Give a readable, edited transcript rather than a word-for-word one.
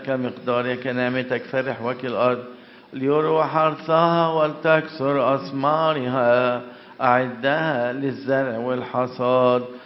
كمقدار كنعمتك فرح وكل الأرض ليروى حرثها ولتكسر أثمارها أعدها للزرع والحصاد